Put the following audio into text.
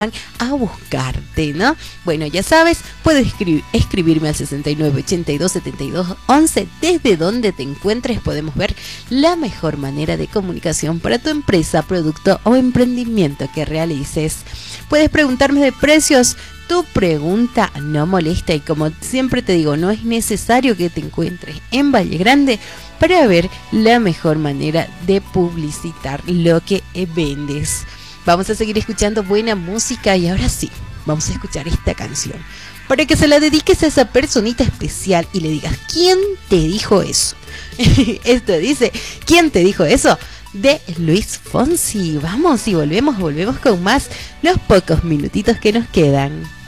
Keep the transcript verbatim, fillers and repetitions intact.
a buscarte, ¿no? Bueno, ya sabes, puedes escribir, escribirme al sesenta y nueve, ochenta y dos, setenta y dos, once. Desde donde te encuentres podemos ver la mejor manera de comunicación para tu empresa, producto o emprendimiento que realices. Puedes preguntarme de precios. Tu pregunta no molesta y, como siempre te digo, no es necesario que te encuentres en Valle Grande para ver la mejor manera de publicitar lo que vendes. Vamos a seguir escuchando buena música y ahora sí, vamos a escuchar esta canción para que se la dediques a esa personita especial y le digas: ¿quién te dijo eso? Esto dice: ¿quién te dijo eso? De Luis Fonsi. Vamos y volvemos, volvemos con más los pocos minutitos que nos quedan.